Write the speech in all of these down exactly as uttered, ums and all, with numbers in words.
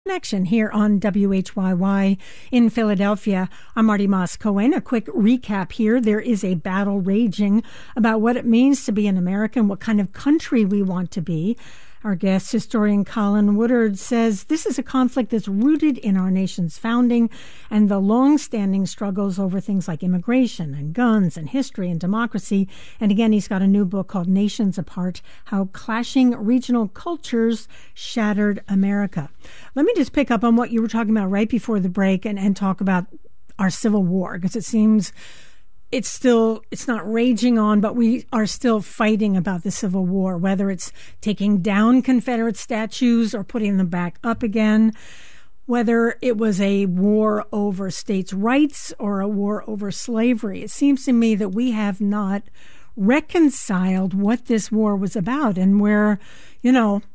Connection here on W H Y Y in Philadelphia. I'm Marty Moss Cohen. A quick recap here. There is a battle raging about what it means to be an American, what kind of country we want to be. Our guest historian Colin Woodard says this is a conflict that's rooted in our nation's founding and the long-standing struggles over things like immigration and guns and history and democracy. And again, he's got a new book called Nations Apart, How Clashing Regional Cultures Shattered America. Let me just pick up on what you were talking about right before the break and, and talk about our Civil War, because it seems it's still, it's not raging on, but we are still fighting about the Civil War, whether it's taking down Confederate statues or putting them back up again, whether it was a war over states' rights or a war over slavery. It seems to me that we have not reconciled what this war was about, and we're, you know, one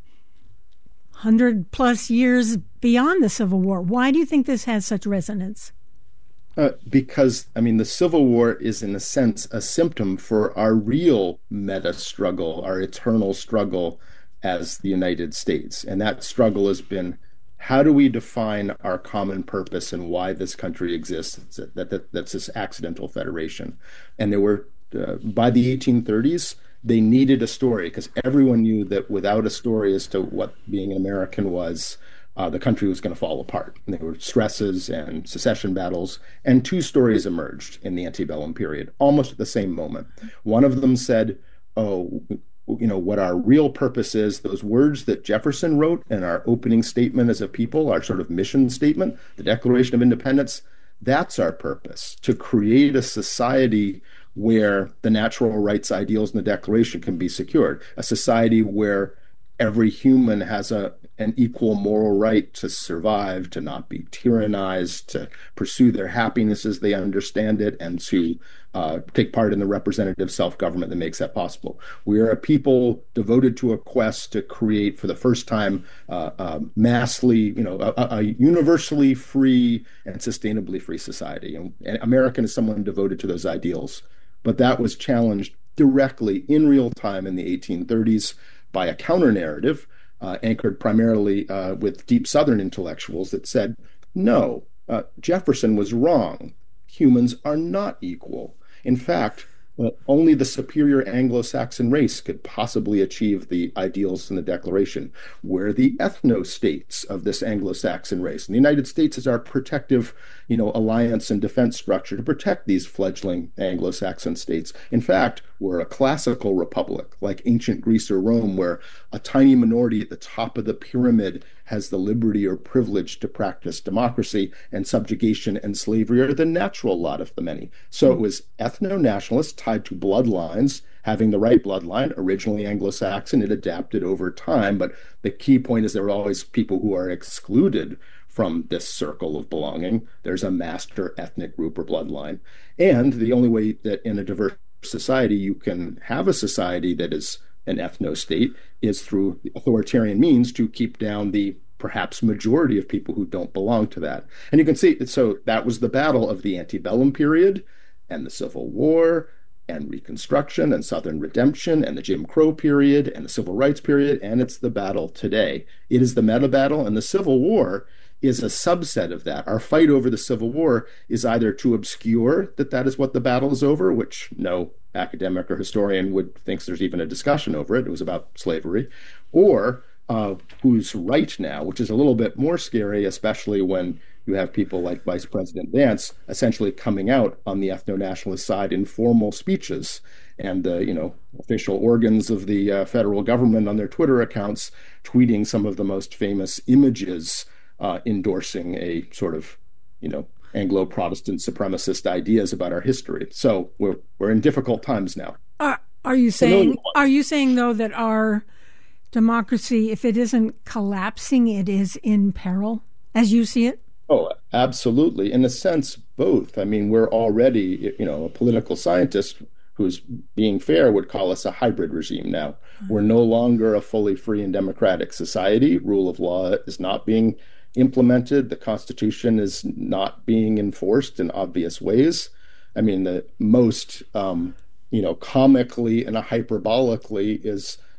hundred plus years beyond the Civil War. Why do you think this has such resonance? Uh, because, I mean, the Civil War is, in a sense, a symptom for our real meta struggle, our eternal struggle as the United States. And that struggle has been, how do we define our common purpose and why this country exists? That, that That's this accidental federation. And there were, uh, by the eighteen thirties, they needed a story, because everyone knew that without a story as to what being an American was, Uh, the country was going to fall apart. And there were stresses and secession battles, and two stories emerged in the antebellum period, almost at the same moment. One of them said, oh, you know, what our real purpose is, those words that Jefferson wrote in our opening statement as a people, our sort of mission statement, the Declaration of Independence, that's our purpose, to create a society where the natural rights ideals in the Declaration can be secured, a society where every human has a an equal moral right to survive, to not be tyrannized, to pursue their happiness as they understand it, and to uh, take part in the representative self-government that makes that possible. We are a people devoted to a quest to create, for the first time, uh, uh, massively, you know, a, a universally free and sustainably free society. And, and American is someone devoted to those ideals. But that was challenged directly in real time in the eighteen thirties by a counter-narrative uh, anchored primarily uh, with deep Southern intellectuals that said, no, uh, Jefferson was wrong. Humans are not equal. In fact, uh, only the superior Anglo-Saxon race could possibly achieve the ideals in the Declaration. We're the ethno-states of this Anglo-Saxon race. And the United States is our protective, you know, alliance and defense structure to protect these fledgling Anglo-Saxon states. In fact, we're a classical republic, like ancient Greece or Rome, where a tiny minority at the top of the pyramid has the liberty or privilege to practice democracy, and subjugation and slavery are the natural lot of the many. So it was ethno-nationalists tied to bloodlines, having the right bloodline, originally Anglo-Saxon. It adapted over time, but the key point is there are always people who are excluded from this circle of belonging. There's a master ethnic group or bloodline. And the only way that in a diverse society you can have a society that is an ethno-state is through authoritarian means to keep down the perhaps majority of people who don't belong to that. And you can see, so that was the battle of the antebellum period and the Civil War and Reconstruction and Southern Redemption and the Jim Crow period and the Civil Rights period, and it's the battle today. It is the meta battle, and the Civil War is a subset of that. Our fight over the Civil War is either to obscure that that is what the battle is over, which no academic or historian would think there's even a discussion over it. It was about slavery. Or uh, who's right now, which is a little bit more scary, especially when you have people like Vice President Vance essentially coming out on the ethno-nationalist side in formal speeches, and the uh, you know official organs of the uh, federal government on their Twitter accounts tweeting some of the most famous images Uh, endorsing a sort of, you know, Anglo-Protestant supremacist ideas about our history. So we're we're in difficult times now. Uh, are you saying? Are you saying though that our democracy, if it isn't collapsing, it is in peril, as you see it? Oh, absolutely. In a sense, both. I mean, we're already, you know, a political scientist who's being fair would call us a hybrid regime now. Mm-hmm. We're no longer a fully free and democratic society. Rule of law is not being implemented. The Constitution is not being enforced in obvious ways. I mean, the most, um, you know, comically and hyperbolically is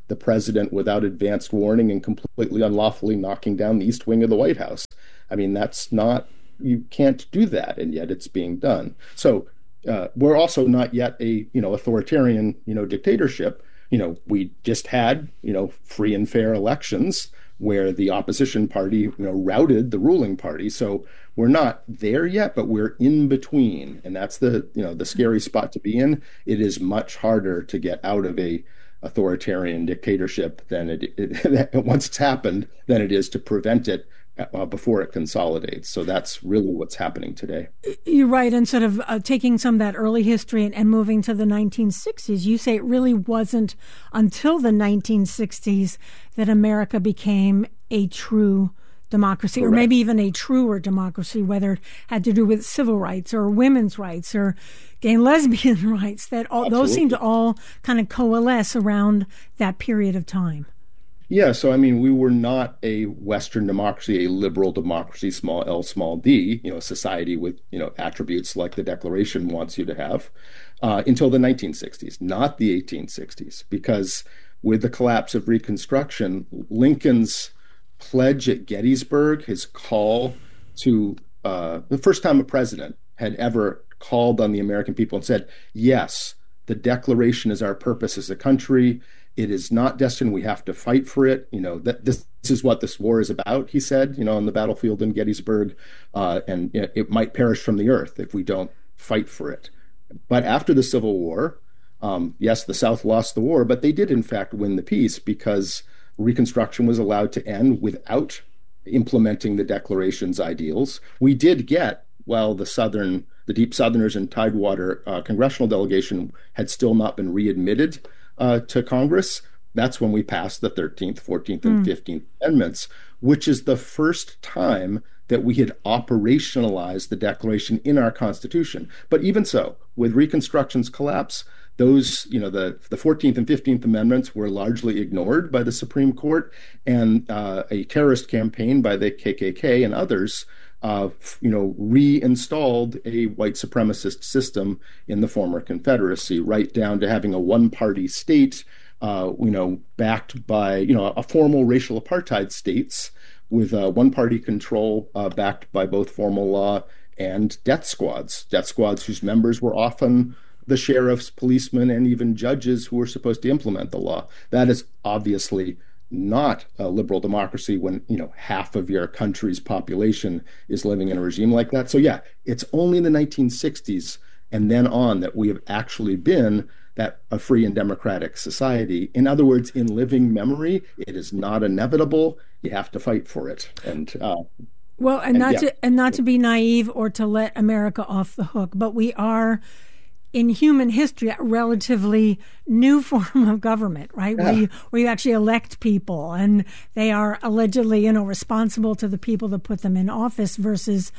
the president without advanced warning and completely unlawfully knocking down the east wing of the White House. I mean, that's not, you can't do that, and yet it's being done. So uh, we're also not yet a, you know, authoritarian, you know, dictatorship. You know, we just had, you know, free and fair elections where the opposition party, you know, routed the ruling party. So we're not there yet, but we're in between. And that's the, you know, the scary spot to be in. It is much harder to get out of a authoritarian dictatorship than it, it once it's happened than it is to prevent it uh, before it consolidates. So that's really what's happening today. You're right. And sort of uh, taking some of that early history and, and moving to the nineteen sixties, you say it really wasn't until the nineteen sixties that America became a true democracy, Correct. Or maybe even a truer democracy, whether it had to do with civil rights or women's rights or gay and lesbian rights, that all, those seem to all kind of coalesce around that period of time. Yeah, so I mean, we were not a Western democracy, a liberal democracy, small l, small d, you know, a society with, you know, attributes like the Declaration wants you to have, uh, until the nineteen sixties, not the eighteen sixties, because with the collapse of Reconstruction, Lincoln's pledge at Gettysburg, his call to, uh, the first time a president had ever called on the American people and said, yes, the Declaration is our purpose as a country. It is not destined. We have to fight for it. You know, that this, this is what this war is about, he said, you know, on the battlefield in Gettysburg. Uh, and you know, it might perish from the earth if we don't fight for it. But after the Civil War, um, yes, the South lost the war, but they did, in fact, win the peace because Reconstruction was allowed to end without implementing the Declaration's ideals. We did get, while the Southern, the Deep Southerners and Tidewater uh, congressional delegation had still not been readmitted Uh, to Congress, that's when we passed the thirteenth, fourteenth, and mm. fifteenth Amendments, which is the first time that we had operationalized the Declaration in our Constitution. But even so, with Reconstruction's collapse, those, you know, the, the fourteenth and fifteenth Amendments were largely ignored by the Supreme Court, and uh, a terrorist campaign by the K K K and others Uh, you know, reinstalled a white supremacist system in the former Confederacy, right down to having a one-party state, uh, you know, backed by, you know, a formal racial apartheid states with uh, one-party control uh, backed by both formal law and death squads, death squads whose members were often the sheriffs, policemen, and even judges who were supposed to implement the law. That is obviously not a liberal democracy when, you know, half of your country's population is living in a regime like that. So yeah, it's only in the nineteen sixties and then on that we have actually been that a free and democratic society. In other words, in living memory, it is not inevitable. You have to fight for it. And uh, well, and, and not yeah. to and not to be naive or to let America off the hook, but we are, in human history, a relatively new form of government, right? Yeah. Where you, where you actually elect people and they are allegedly, you know, responsible to the people that put them in office versus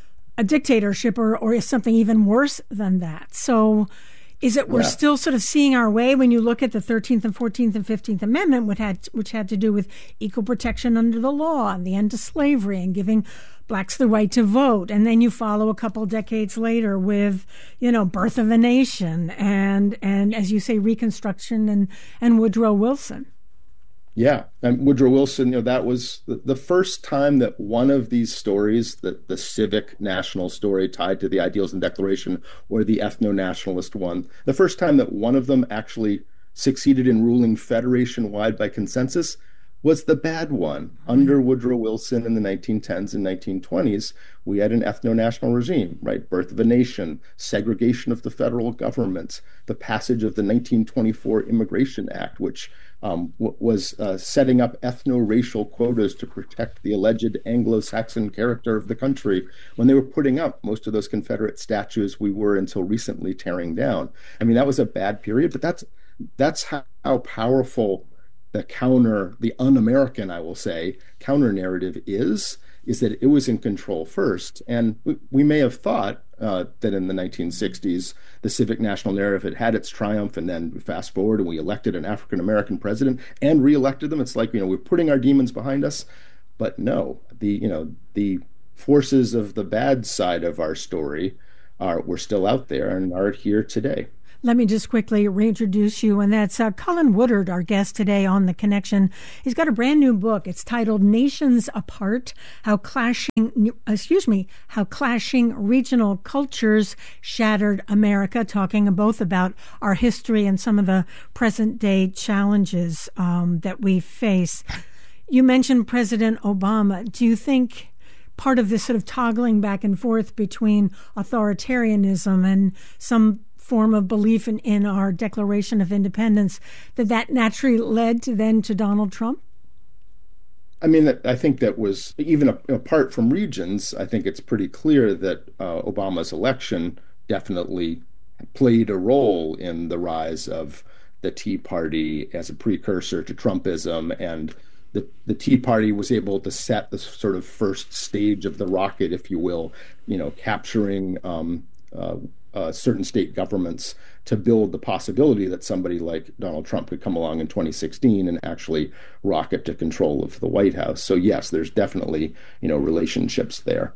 a dictatorship or, or something even worse than that. So is it we're yeah. still sort of seeing our way when you look at the thirteenth and fourteenth and fifteenth Amendment, which had, which had to do with equal protection under the law and the end of slavery and giving blacks the right to vote. And then you follow a couple decades later with, you know, Birth of a Nation and, and as you say, Reconstruction and, and Woodrow Wilson. Yeah. And Woodrow Wilson, you know, that was the, the first time that one of these stories, the, the civic national story tied to the ideals and Declaration, or the ethno-nationalist one, the first time that one of them actually succeeded in ruling federation-wide by consensus was the bad one. Under Woodrow Wilson in the nineteen tens and nineteen twenties, we had an ethno-national regime, right? Birth of a nation, segregation of the federal government, the passage of the nineteen twenty-four Immigration Act, which um, w- was uh, setting up ethno-racial quotas to protect the alleged Anglo-Saxon character of the country. When they were putting up most of those Confederate statues we were until recently tearing down. I mean, that was a bad period, but that's that's how, how powerful the counter, the un-American, I will say, counter narrative is, is that it was in control first. And we, we may have thought uh, that in the nineteen sixties, the civic national narrative had had its triumph, and then we fast forward and we elected an African-American president and reelected them. It's like, you know, we're putting our demons behind us. But no, the, you know, the forces of the bad side of our story are, were still out there and are here today. Let me just quickly reintroduce you, and that's uh, Colin Woodard, our guest today on The Connection. He's got a brand new book. It's titled Nations Apart, How Clashing, excuse me, How Clashing Regional Cultures Shattered America, talking both about our history and some of the present-day challenges um, that we face. You mentioned President Obama. Do you think part of this sort of toggling back and forth between authoritarianism and some form of belief in, in our Declaration of Independence, that that naturally led to then to Donald Trump? I mean, I think that was, even apart from regions, I think it's pretty clear that uh, Obama's election definitely played a role in the rise of the Tea Party as a precursor to Trumpism, and the, the Tea Party was able to set the sort of first stage of the rocket, if you will, you know, capturing um, uh, Uh, certain state governments to build the possibility that somebody like Donald Trump could come along in twenty sixteen and actually rocket to control of the White House. So yes, there's definitely, you know, relationships there.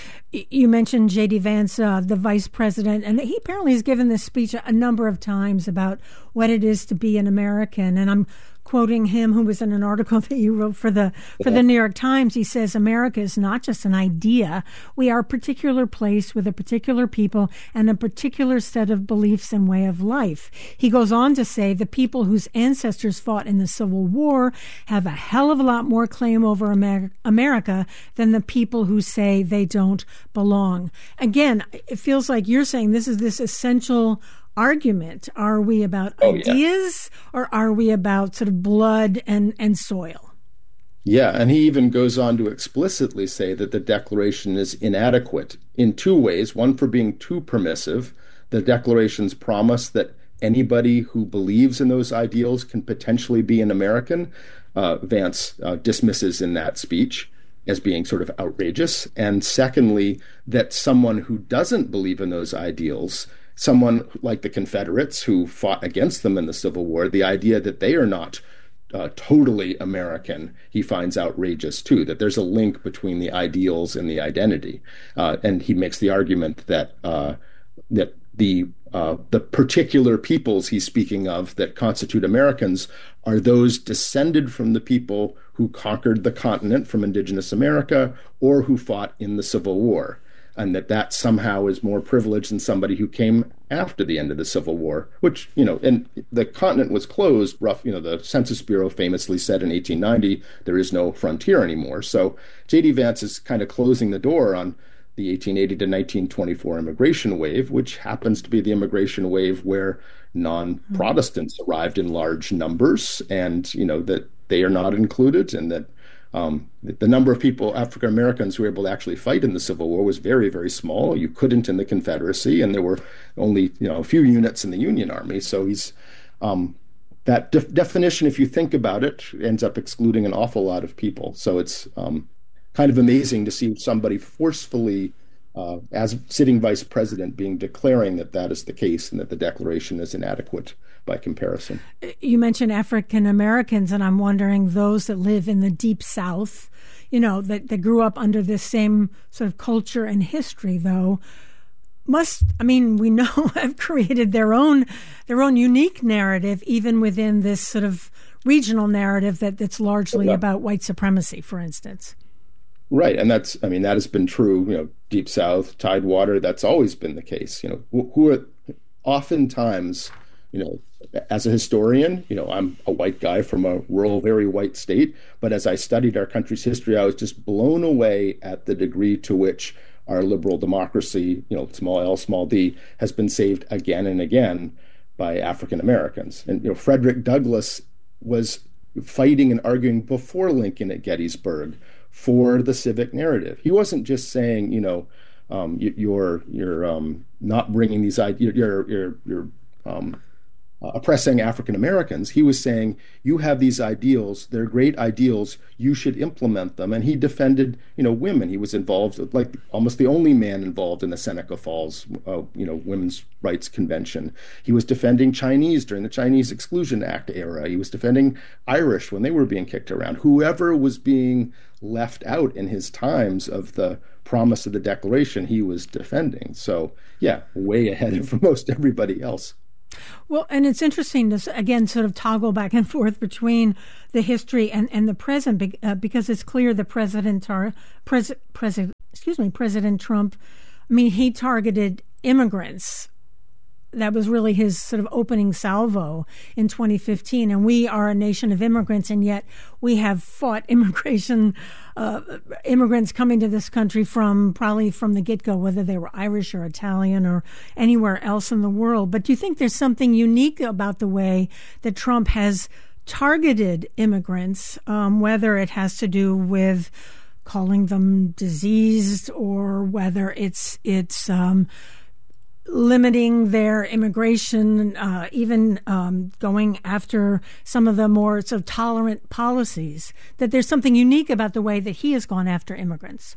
You mentioned J D. Vance, uh, the vice president, and he apparently has given this speech a number of times about what it is to be an American. And I'm quoting him, who was in an article that you wrote for the for the New York Times. He says, America is not just an idea. We are a particular place with a particular people and a particular set of beliefs and way of life. He goes on to say the people whose ancestors fought in the Civil War have a hell of a lot more claim over Amer- America than the people who say they don't belong. Again, it feels like you're saying this is this essential argument. Are we about oh, ideas yeah. or are we about sort of blood and, and soil? Yeah, and he even goes on to explicitly say that the Declaration is inadequate in two ways. One, for being too permissive. The Declaration's promise that anybody who believes in those ideals can potentially be an American, uh, Vance uh, dismisses in that speech as being sort of outrageous. And secondly, that someone who doesn't believe in those ideals, someone like the Confederates who fought against them in the Civil War, the idea that they are not uh, totally American, he finds outrageous too, that there's a link between the ideals and the identity. Uh, and he makes the argument that uh, that the uh, the particular peoples he's speaking of that constitute Americans are those descended from the people who conquered the continent from indigenous America or who fought in the Civil War, and that that somehow is more privileged than somebody who came after the end of the Civil War, which, you know, and the continent was closed, rough, you know, the Census Bureau famously said in eighteen ninety, there is no frontier anymore. So J D. Vance is kind of closing the door on the eighteen eighty to nineteen twenty-four immigration wave, which happens to be the immigration wave where non-Protestants arrived in large numbers, and, you know, that they are not included, and that Um, the number of people, African Americans, who were able to actually fight in the Civil War was very, very small. You couldn't in the Confederacy, and there were only, you know, a few units in the Union Army. So he's um, that def- definition, if you think about it, ends up excluding an awful lot of people. So it's um, kind of amazing to see somebody forcefully, uh, as sitting vice president, being declaring that that is the case and that the Declaration is inadequate by comparison. You mentioned African Americans, and I'm wondering those that live in the Deep South, you know, that, that grew up under this same sort of culture and history, though, must, I mean, we know have created their own their own unique narrative, even within this sort of regional narrative that, that's largely yeah. about white supremacy, for instance. Right, and that's, I mean, that has been true, you know, Deep South, Tidewater, that's always been the case. You know, who, who are oftentimes, you know, as a historian, you know, I'm a white guy from a rural, very white state, but as I studied our country's history, I was just blown away at the degree to which our liberal democracy, you know, small l, small d, has been saved again and again by African Americans. And, you know, Frederick Douglass was fighting and arguing before Lincoln at Gettysburg for the civic narrative. He wasn't just saying, you know, um, you, you're you're um, not bringing these ideas, you're you're you're um, Uh, oppressing African Americans. He was saying, you have these ideals, they're great ideals, you should implement them. And he defended, you know, women. He was involved, like almost the only man involved in the Seneca Falls, uh, you know, Women's Rights Convention. He was defending Chinese during the Chinese Exclusion Act era. He was defending Irish when they were being kicked around. Whoever was being left out in his times of the promise of the Declaration, he was defending. So, yeah, way ahead of most everybody else. Well, and it's interesting to, again, sort of toggle back and forth between the history and, and the present, uh, because it's clear the president, tar- pres- president, excuse me, President Trump, I mean, he targeted immigrants. That was really his sort of opening salvo in twenty fifteen. And we are a nation of immigrants, and yet we have fought immigration, uh, immigrants coming to this country from probably from the get-go, whether they were Irish or Italian or anywhere else in the world. But do you think there's something unique about the way that Trump has targeted immigrants, um, whether it has to do with calling them diseased or whether it's it's um, limiting their immigration, uh, even um, going after some of the more sort of tolerant policies, that there's something unique about the way that he has gone after immigrants?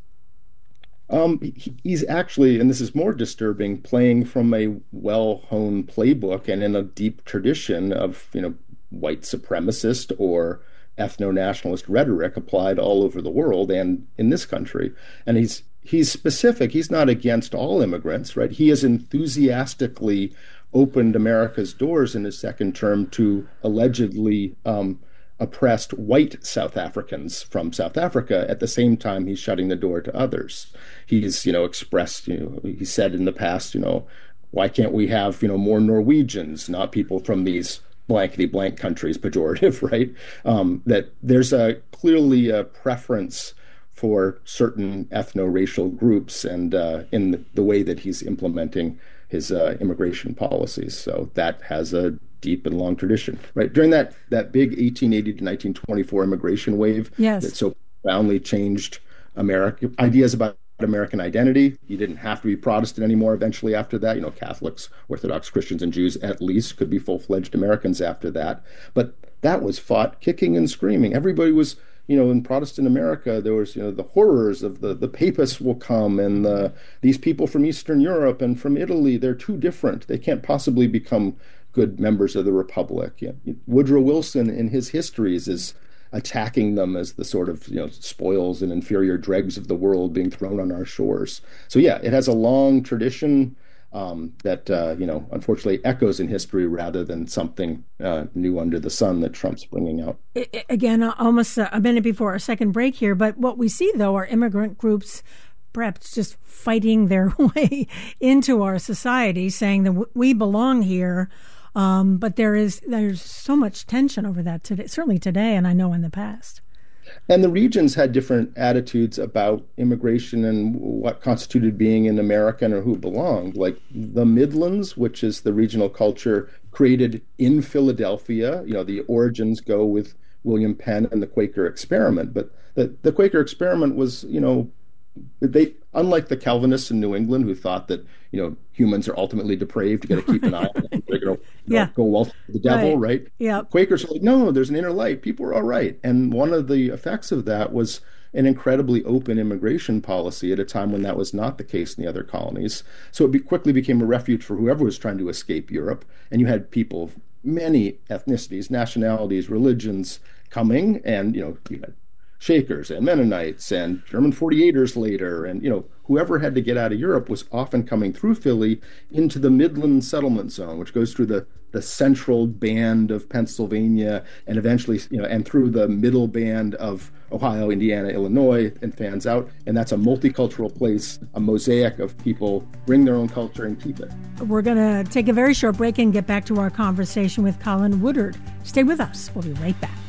Um, he, he's actually, and this is more disturbing, playing from a well-honed playbook and in a deep tradition of, you know, white supremacist or ethno-nationalist rhetoric applied all over the world and in this country. And he's He's specific. He's not against all immigrants, right? He has enthusiastically opened America's doors in his second term to allegedly um, oppressed white South Africans from South Africa. At the same time, he's shutting the door to others. He's, you know, expressed, you know, he said in the past, you know, why can't we have, you know, more Norwegians, not people from these blankety blank countries, pejorative, right? Um, that there's a clearly a preference for certain ethno-racial groups and uh, in the, the way that he's implementing his uh, immigration policies. So that has a deep and long tradition, right? During that that big eighteen eighty to nineteen twenty-four immigration wave yes. that so profoundly changed America, ideas about American identity. You didn't have to be Protestant anymore eventually after that. You know, Catholics, Orthodox Christians, and Jews at least could be full-fledged Americans after that. But that was fought kicking and screaming. Everybody was, you know, in Protestant America, there was, you know, the horrors of the, the papists will come and the, these people from Eastern Europe and from Italy, they're too different. They can't possibly become good members of the Republic. You know, Woodrow Wilson in his histories is attacking them as the sort of, you know, spoils and inferior dregs of the world being thrown on our shores. So yeah, it has a long tradition um, that, uh, you know, unfortunately echoes in history rather than something uh, new under the sun that Trump's bringing out. Again, almost a minute before our second break here, but what we see, though, are immigrant groups perhaps just fighting their way into our society, saying that we belong here. Um, but there is there's so much tension over that today, certainly today, and I know in the past. And the regions had different attitudes about immigration and what constituted being an American or who belonged. Like the Midlands, which is the regional culture created in Philadelphia. You know, the origins go with William Penn and the Quaker experiment. But the, the Quaker experiment was, you know, they, unlike the Calvinists in New England who thought that, you know, humans are ultimately depraved, you got to keep an eye on them, they're going to yeah. go well the devil, right? right? Yeah. Quakers are like, no, there's an inner light. People are all right. And one of the effects of that was an incredibly open immigration policy at a time when that was not the case in the other colonies. So it be, quickly became a refuge for whoever was trying to escape Europe. And you had people of many ethnicities, nationalities, religions coming, and, you know, you had Shakers and Mennonites and German forty-eighters later, and, you know, whoever had to get out of Europe was often coming through Philly into the Midland settlement zone, which goes through the, the central band of Pennsylvania and eventually, you know, and through the middle band of Ohio, Indiana, Illinois, and fans out. And that's a multicultural place, a mosaic of people bring their own culture and keep it. We're going to take a very short break and get back to our conversation with Colin Woodard. Stay with us. We'll be right back.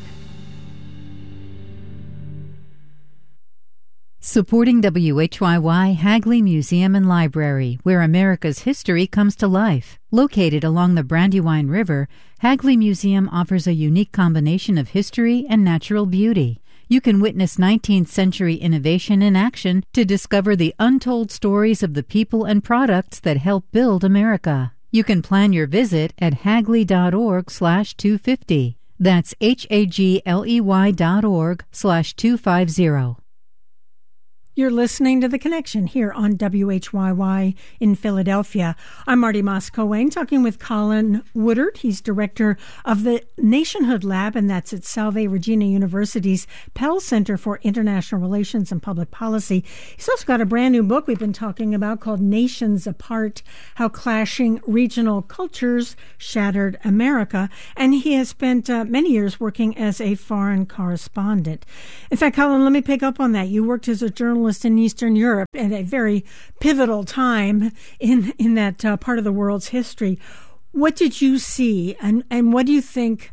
Supporting W H Y Y Hagley Museum and Library, where America's history comes to life. Located along the Brandywine River, Hagley Museum offers a unique combination of history and natural beauty. You can witness nineteenth century innovation in action to discover the untold stories of the people and products that help build America. You can plan your visit at hagley.org slash 250. That's H A G L E Y dot org slash 250. You're listening to The Connection here on W H Y Y in Philadelphia. I'm Marty Moss-Coane, talking with Colin Woodard. He's director of the Nationhood Lab, and that's at Salve Regina University's Pell Center for International Relations and Public Policy. He's also got a brand new book we've been talking about called Nations Apart, How Clashing Regional Cultures Shattered America. And he has spent uh, many years working as a foreign correspondent. In fact, Colin, let me pick up on that. You worked as a journalist in Eastern Europe at a very pivotal time in in that uh, part of the world's history. What did you see, and, and what do you think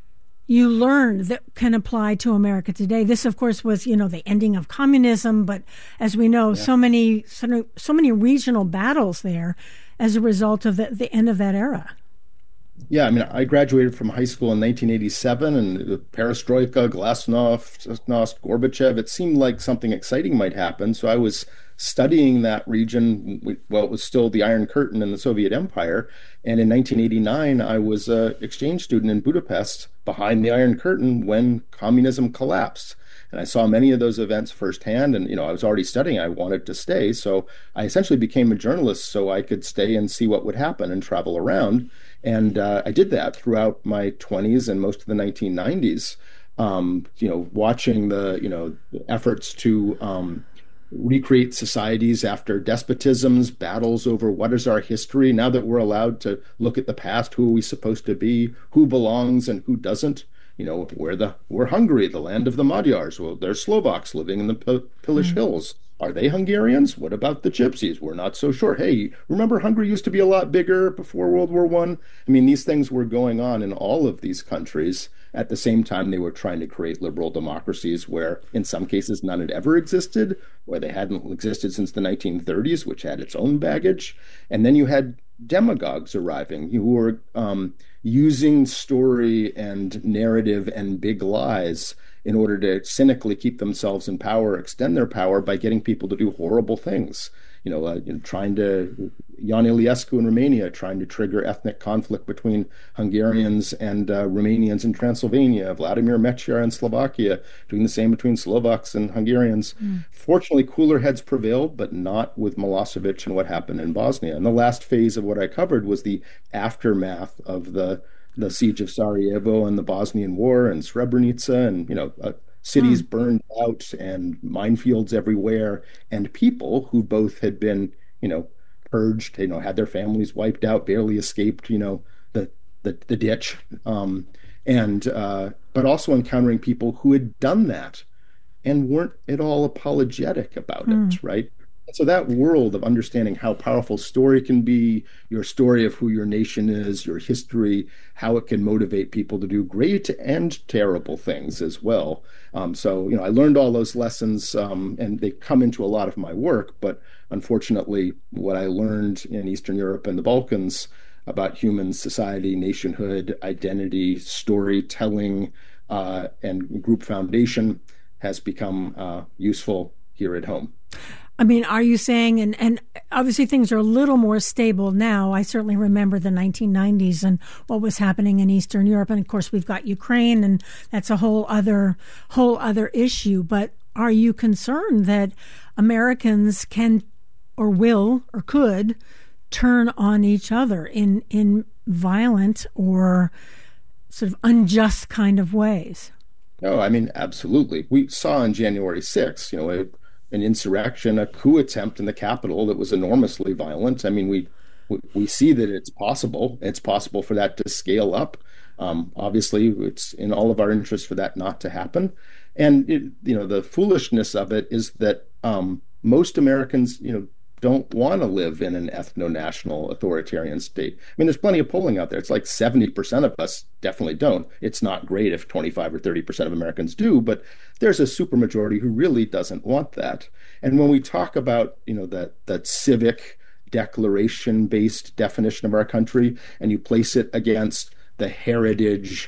you learned that can apply to America today? This, of course, was, you know, the ending of communism, but as we know, yeah. so many so, so many regional battles there as a result of the, the end of that era. Yeah, I mean, I graduated from high school in nineteen eighty-seven, and perestroika, glasnost, Gorbachev, it seemed like something exciting might happen. So I was studying that region. Well, it was still the Iron Curtain in the Soviet Empire. And in nineteen eighty-nine, I was an exchange student in Budapest behind the Iron Curtain when communism collapsed. And I saw many of those events firsthand. And, you know, I was already studying. I wanted to stay. So I essentially became a journalist so I could stay and see what would happen and travel around. And uh, I did that throughout my twenties and most of the nineteen nineties, um, you know, watching the, you know, the efforts to um, recreate societies after despotisms, battles over what is our history. Now that we're allowed to look at the past, who are we supposed to be, who belongs and who doesn't? You know, we're the we're Hungary, the land of the Magyars. Well, there's Slovaks living in the P- Pilish mm-hmm. Hills. Are they Hungarians? What about the Gypsies? We're not so sure. Hey, remember Hungary used to be a lot bigger before World War One? I mean, these things were going on in all of these countries. At the same time, they were trying to create liberal democracies where, in some cases, none had ever existed, or they hadn't existed since the nineteen thirties, which had its own baggage. And then you had demagogues arriving who were um, using story and narrative and big lies in order to cynically keep themselves in power, extend their power by getting people to do horrible things. You know, uh, you know trying to, Ion Iliescu in Romania, trying to trigger ethnic conflict between Hungarians and uh, Romanians in Transylvania, Vladimir Mečiar in Slovakia, doing the same between Slovaks and Hungarians. Mm. Fortunately, cooler heads prevailed, but not with Milosevic and what happened in Bosnia. And the last phase of what I covered was the aftermath of the the siege of Sarajevo and the Bosnian War and Srebrenica, and, you know, uh, cities mm. burned out and minefields everywhere, and people who both had been, you know, purged, you know, had their families wiped out, barely escaped, you know, the the, the ditch, um, and uh, but also encountering people who had done that and weren't at all apologetic about mm. it, right? So that world of understanding how powerful story can be, your story of who your nation is, your history, how it can motivate people to do great and terrible things as well. Um, so, you know, I learned all those lessons, um, and they come into a lot of my work. But unfortunately, what I learned in Eastern Europe and the Balkans about human society, nationhood, identity, storytelling, uh, and group foundation has become uh, useful here at home. I mean, are you saying, and, and obviously things are a little more stable now. I certainly remember the nineteen nineties and what was happening in Eastern Europe. And of course, we've got Ukraine, and that's a whole other, whole other issue. But are you concerned that Americans can or will or could turn on each other in, in violent or sort of unjust kind of ways? No, I mean, absolutely. We saw on January sixth, you know, a, an insurrection, a coup attempt in the Capitol that was enormously violent. I mean, we we, we see that it's possible. It's possible for that to scale up. Um, obviously, it's in all of our interest for that not to happen. And, it, you know, the foolishness of it is that um, most Americans, you know, don't want to live in an ethno-national authoritarian state. I mean, there's plenty of polling out there. It's like seventy percent of us definitely don't. It's not great if twenty-five or thirty percent of Americans do, but there's a supermajority who really doesn't want that. And when we talk about, you know, that that civic declaration-based definition of our country, and you place it against the heritage,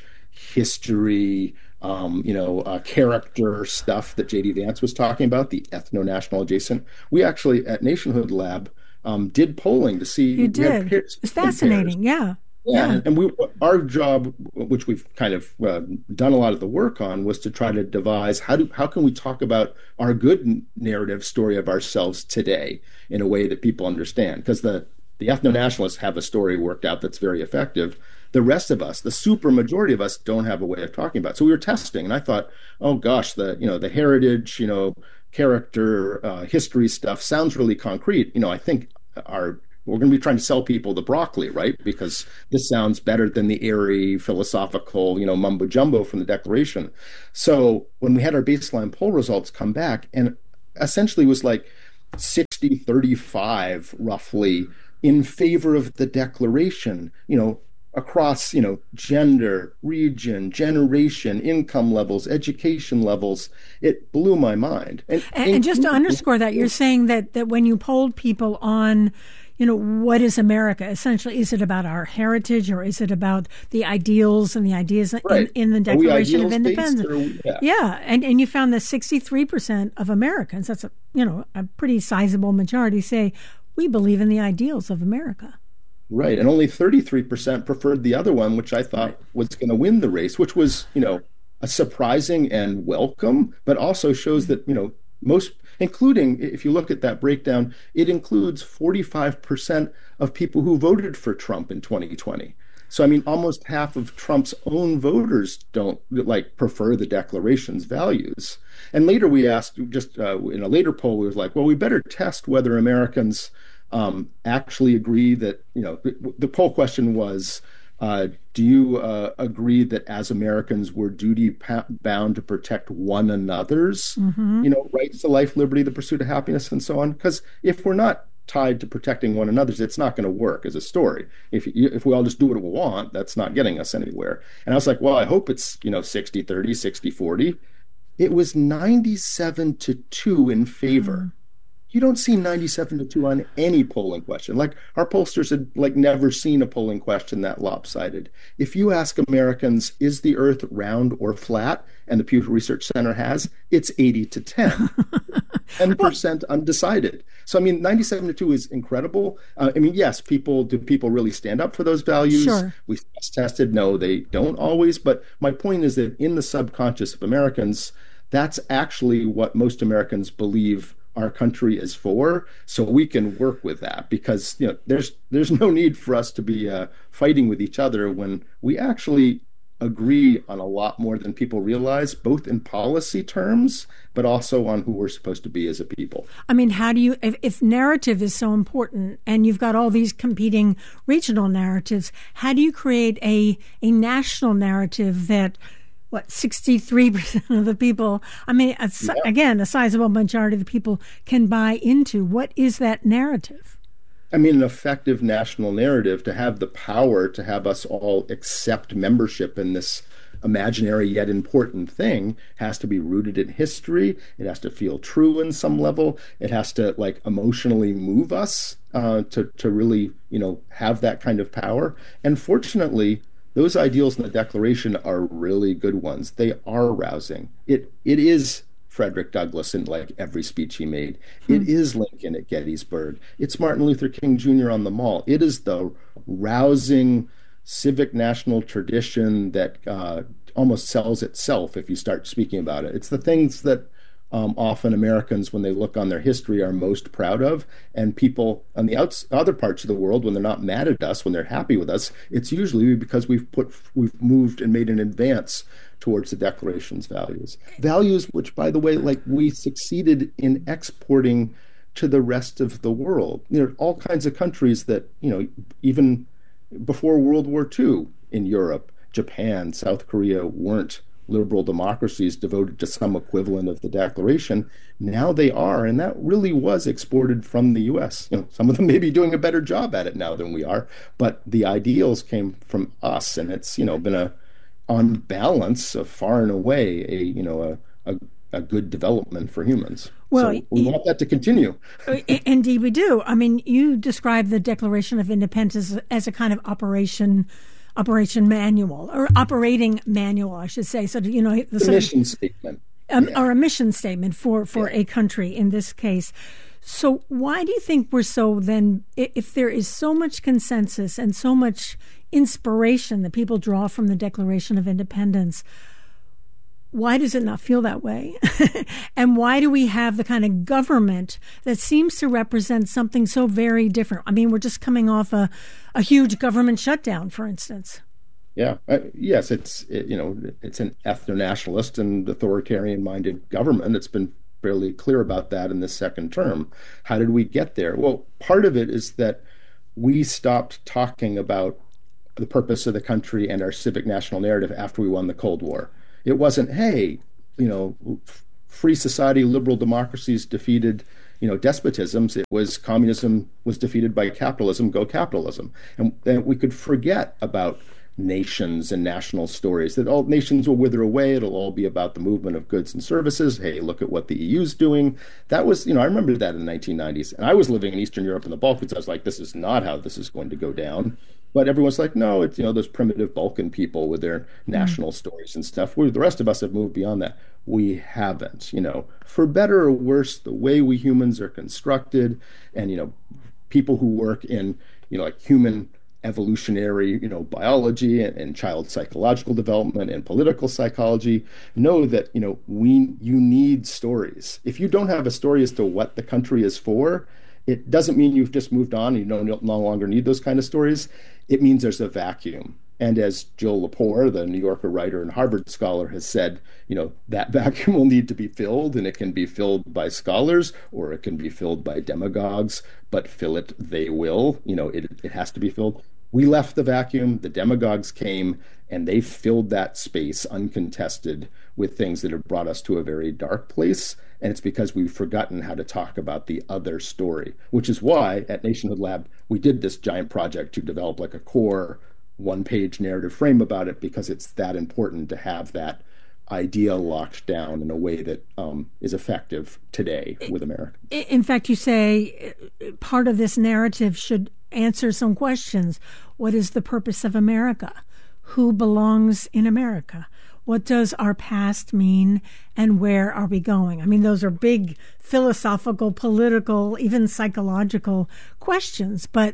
history, Um, you know, uh, character stuff that J D Vance was talking about, the ethno-national adjacent. We actually, at Nationhood Lab, um, did polling to see. You did. It's fascinating, yeah. Yeah, yeah. And we, our job, which we've kind of uh, done a lot of the work on, was to try to devise how do how can we talk about our good narrative story of ourselves today in a way that people understand? Because the the ethno-nationalists have a story worked out that's very effective. The rest of us, the super majority of us, don't have a way of talking about it. So we were testing, and I thought, oh gosh, the you know the heritage, you know, character, uh, history stuff sounds really concrete. You know, I think our we're going to be trying to sell people the broccoli, right? Because this sounds better than the airy, philosophical, you know, mumbo jumbo from the Declaration. So when we had our baseline poll results come back, and essentially it was like sixty thirty-five roughly in favor of the Declaration, you know, across, you know, gender, region, generation, income levels, education levels. It blew my mind. And, and, and just to underscore that, you're saying that, that when you polled people on, you know, what is America? Essentially, is it about our heritage, or is it about the ideals and the ideas right. in, in the Declaration of Independence? We, yeah, yeah. And, and you found that sixty-three percent of Americans, that's a, you know, a pretty sizable majority, say, we believe in the ideals of America. Right. And only thirty-three percent preferred the other one, which I thought right. was going to win the race, which was, you know, a surprising and welcome, but also shows that, you know, most, including, if you look at that breakdown, it includes forty-five percent of people who voted for Trump in twenty twenty. So, I mean, almost half of Trump's own voters don't, like, prefer the Declaration's values. And later we asked, just uh, in a later poll, we was like, well, we better test whether Americans um, actually agree that, you know, the, the poll question was, Uh, do you uh, agree that as Americans we're duty pa- bound to protect one another's, mm-hmm. you know, rights to life, liberty, the pursuit of happiness, and so on? Because if we're not tied to protecting one another's, it's not going to work as a story. If you, if we all just do what we want, that's not getting us anywhere. And I was like, well, I hope it's, you know, sixty thirty, sixty forty. It was ninety-seven to two in favor. Mm-hmm. You don't see ninety-seven to two on any polling question. Like, our pollsters had like never seen a polling question that lopsided. If you ask Americans, is the earth round or flat? And the Pew Research Center has, it's eighty to ten. ten percent undecided. So, I mean, ninety-seven to two is incredible. Uh, I mean, yes, people, do people really stand up for those values? Sure. We stress tested. No, they don't always. But my point is that in the subconscious of Americans, that's actually what most Americans believe our country is for, so we can work with that, because, you know, there's there's no need for us to be uh, fighting with each other when we actually agree on a lot more than people realize, both in policy terms, but also on who we're supposed to be as a people. I mean, how do you, if, if narrative is so important and you've got all these competing regional narratives, how do you create a a national narrative that, what, sixty-three percent of the people, I mean, a, yeah. again, a sizable majority of the people can buy into? What is that narrative? I mean, an effective national narrative to have the power to have us all accept membership in this imaginary yet important thing has to be rooted in history. It has to feel true in some level. It has to, like, emotionally move us uh, to, to really, you know, have that kind of power. And fortunately, those ideals in the Declaration are really good ones. They are rousing. It It is Frederick Douglass in, like, every speech he made. Hmm. It is Lincoln at Gettysburg. It's Martin Luther King Junior on the Mall. It is the rousing civic national tradition that uh, almost sells itself if you start speaking about it. It's the things that Um, often Americans, when they look on their history, are most proud of, and people on the outs- other parts of the world, when they're not mad at us, when they're happy with us, it's usually because we've put, we've moved and made an advance towards the Declaration's values. Values which, by the way, like, we succeeded in exporting to the rest of the world. There are all kinds of countries that, you know, even before World War Two in Europe, Japan, South Korea weren't liberal democracies devoted to some equivalent of the Declaration. Now they are, and that really was exported from the U S. You know, some of them may be doing a better job at it now than we are, but the ideals came from us, and it's, you know, been a, on balance, a far and away, a, you know, a, a, a good development for humans. Well, so we want that to continue. Indeed we do. I mean, you describe the Declaration of Independence as, as a kind of operation Operation manual, or operating manual, I should say. So, you know, the mission statement, um, yeah. or a mission statement for, for yeah. a country in this case. So why do you think we're so then, if there is so much consensus and so much inspiration that people draw from the Declaration of Independence, why does it not feel that way? And why do we have the kind of government that seems to represent something so very different? I mean, we're just coming off a, a huge government shutdown, for instance. Yeah. Uh, yes, it's it, you know it's an ethno-nationalist and authoritarian-minded government. It's been fairly clear about that in the second term. How did we get there? Well, part of it is that we stopped talking about the purpose of the country and our civic national narrative after we won the Cold War. It wasn't, hey, you know, free society, liberal democracies defeated, you know, despotisms. It was communism was defeated by capitalism, go capitalism. And then we could forget about nations and national stories, that all nations will wither away. It'll all be about the movement of goods and services. Hey, look at what the E U's doing. That was, you know, I remember that in the nineteen nineties. And I was living in Eastern Europe and the Balkans. I was like, this is not how this is going to go down. But everyone's like, no, it's, you know, those primitive Balkan people with their national mm-hmm. stories and stuff. We, the rest of us have moved beyond that. We haven't, you know, for better or worse, the way we humans are constructed, and, you know, people who work in, you know, like human evolutionary, you know, biology and, and child psychological development and political psychology know that, you know, we, you need stories. If you don't have a story as to what the country is for, it doesn't mean you've just moved on and you don't no longer need those kind of stories. It means there's a vacuum. And as Jill Lepore, the New Yorker writer and Harvard scholar, has said, you know, that vacuum will need to be filled, and it can be filled by scholars or it can be filled by demagogues, but fill it they will. You know, it, it has to be filled. We left the vacuum, the demagogues came, and they filled that space uncontested with things that have brought us to a very dark place. And it's because we've forgotten how to talk about the other story, which is why at Nationhood Lab, we did this giant project to develop like a core one-page narrative frame about it, because it's that important to have that idea locked down in a way that um, is effective today with America. In fact, you say part of this narrative should answer some questions. What is the purpose of America? Who belongs in America? What does our past mean, and where are we going? I mean, those are big philosophical, political, even psychological questions, but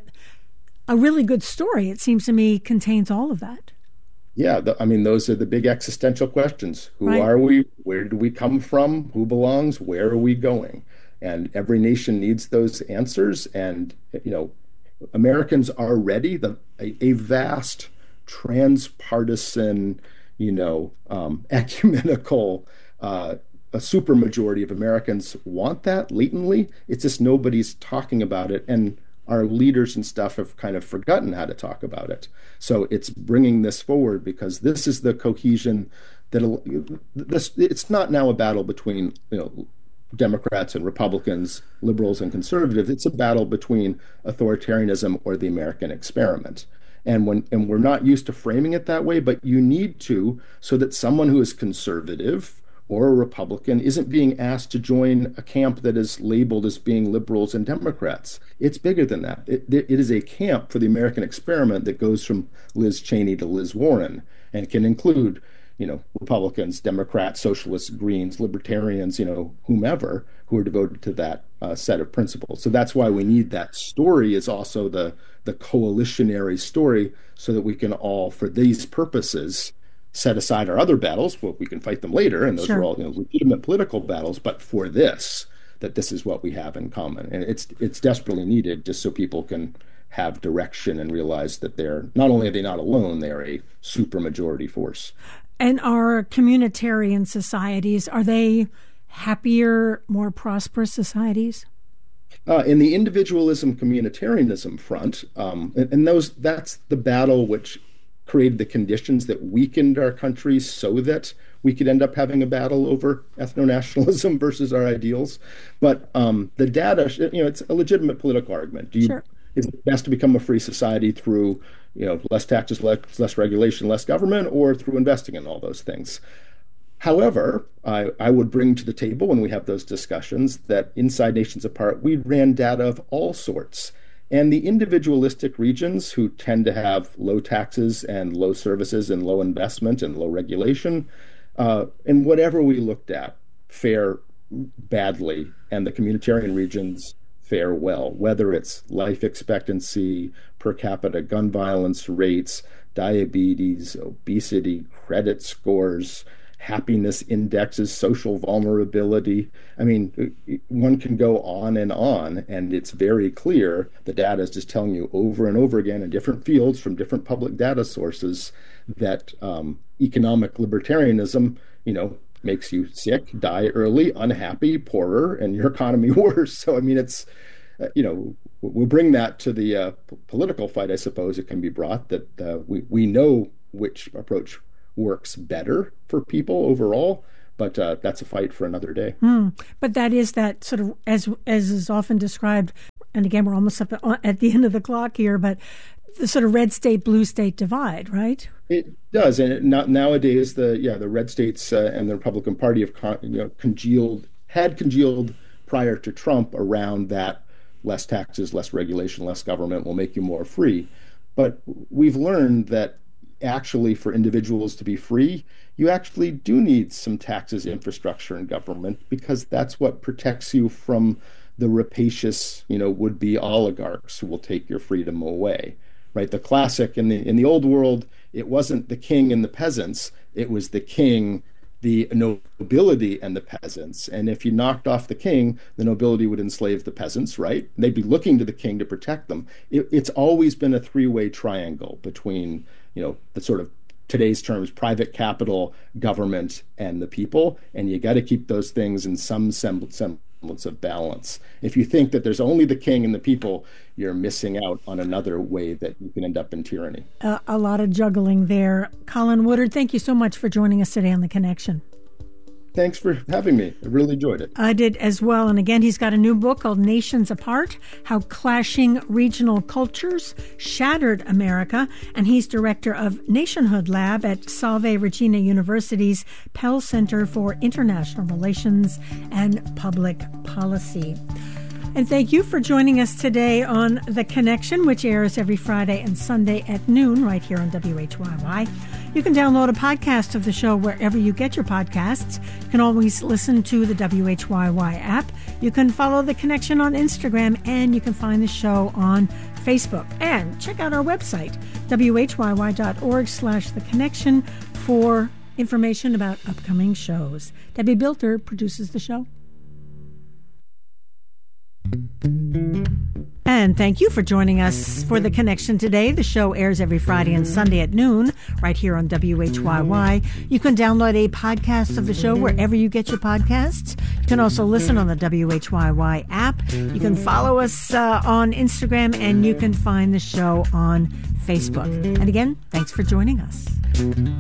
a really good story, it seems to me, contains all of that. Yeah, the, I mean, those are the big existential questions. Who right. are we? Where do we come from? Who belongs? Where are we going? And every nation needs those answers. And, you know, Americans are ready. The, a, a vast, transpartisan, you know, um, ecumenical, uh, a supermajority of Americans want that latently. It's just nobody's talking about it. And our leaders and stuff have kind of forgotten how to talk about it. So it's bringing this forward, because this is the cohesion that this, it's not now a battle between, you know, Democrats and Republicans, liberals and conservatives. It's a battle between authoritarianism or the American experiment. And when and we're not used to framing it that way, but you need to, so that someone who is conservative or a Republican isn't being asked to join a camp that is labeled as being liberals and Democrats. It's bigger than that. It, it is a camp for the American experiment that goes from Liz Cheney to Liz Warren, and can include, you know, Republicans, Democrats, socialists, Greens, libertarians, you know, whomever, who are devoted to that uh, set of principles. So that's why we need that story, is also the the coalitionary story, so that we can all, for these purposes, set aside our other battles. Well, we can fight them later, and those sure. are all, you know, legitimate political battles. But for this, that this is what we have in common, and it's it's desperately needed, just so people can have direction and realize that they're not only are they not alone, they are a supermajority force. And our communitarian societies, are they happier, more prosperous societies? Uh, in the individualism communitarianism front, um, and, and those that's the battle which created the conditions that weakened our country, so that we could end up having a battle over ethno-nationalism versus our ideals. But um, the data, you know, it's a legitimate political argument. Do you, sure. Is it best to become a free society through, you know, less taxes, less, less regulation, less government, or through investing in all those things? However, I, I would bring to the table, when we have those discussions, that inside Nations Apart, we ran data of all sorts. And the individualistic regions, who tend to have low taxes and low services and low investment and low regulation, uh, and whatever we looked at, fare badly. And the communitarian regions fare well, whether it's life expectancy, per capita gun violence rates, diabetes, obesity, credit scores, happiness indexes, social vulnerability. I mean, one can go on and on, and it's very clear. The data is just telling you over and over again in different fields from different public data sources that um, economic libertarianism, you know, makes you sick, die early, unhappy, poorer, and your economy worse. So, I mean, it's, uh, you know, we'll bring that to the uh, p- political fight, I suppose it can be brought, that uh, we, we know which approach works better for people overall, but uh, that's a fight for another day. Mm. But that is that sort of, as as is often described, and again, we're almost up at the end of the clock here, but the sort of red state, blue state divide, right? It does, and it, not, nowadays the yeah the red states uh, and the Republican Party have con, you know congealed had congealed prior to Trump around that less taxes, less regulation, less government will make you more free. But we've learned that actually for individuals to be free, you actually do need some taxes, infrastructure, and government, because that's what protects you from the rapacious, you know, would-be oligarchs who will take your freedom away. Right? The classic in the in the old world, it wasn't the king and the peasants, it was the king, the nobility, and the peasants. And if you knocked off the king, the nobility would enslave the peasants, right? And they'd be looking to the king to protect them. It, it's always been a three-way triangle between, you know, the sort of today's terms, private capital, government, and the people. And you got to keep those things in some semblance of balance. If you think that there's only the king and the people, you're missing out on another way that you can end up in tyranny. Uh, a lot of juggling there. Colin Woodard, thank you so much for joining us today on The Connection. Thanks for having me. I really enjoyed it. I did as well. And again, he's got a new book called Nations Apart, How Clashing Regional Cultures Shattered America. And he's director of Nationhood Lab at Salve Regina University's Pell Center for International Relations and Public Policy. And thank you for joining us today on The Connection, which airs every Friday and Sunday at noon right here on W H Y Y. You can download a podcast of the show wherever you get your podcasts. You can always listen to the W H Y Y app. You can follow The Connection on Instagram, and you can find the show on Facebook. And check out our website, W H Y Y dot org slash The Connection, for information about upcoming shows. Debbie Bilter produces the show. And thank you for joining us for The Connection today. The show airs every Friday and Sunday at noon right here on W H Y Y. You can download a podcast of the show wherever you get your podcasts. You can also listen on the W H Y Y app. You can follow us uh, on Instagram, and you can find the show on Facebook. And again, thanks for joining us.